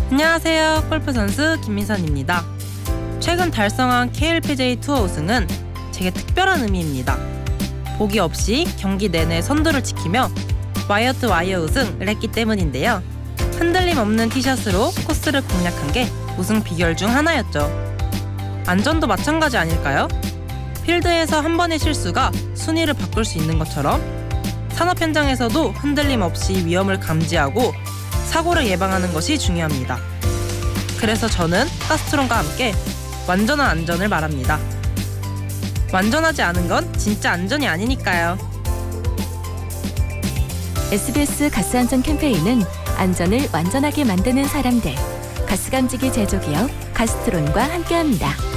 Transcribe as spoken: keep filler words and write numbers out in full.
안녕하세요. 골프 선수 김민선입니다. 최근 달성한 케이엘피지에이 투어 우승은 제게 특별한 의미입니다. 보기 없이 경기 내내 선두를 지키며 와이어 투 와이어 우승을 했기 때문인데요. 흔들림 없는 티샷으로 코스를 공략한 게 우승 비결 중 하나였죠. 안전도 마찬가지 아닐까요? 필드에서 한 번의 실수가 순위를 바꿀 수 있는 것처럼 산업 현장에서도 흔들림 없이 위험을 감지하고 사고를 예방하는 것이 중요합니다. 그래서 저는 가스트론과 함께 완전한 안전을 말합니다. 완전하지 않은 건 진짜 안전이 아니니까요. 에스비에스 가스안전 캠페인은 안전을 완전하게 만드는 사람들, 가스감지기 제조기업 가스트론과 함께합니다.